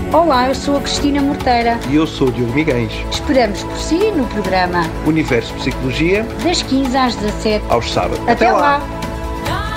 Olá, eu sou a Cristina Morteira. E eu sou o Diogo Miguens. Esperamos por si no programa Universo Psicologia, das 15 às 17, aos sábados. Até lá.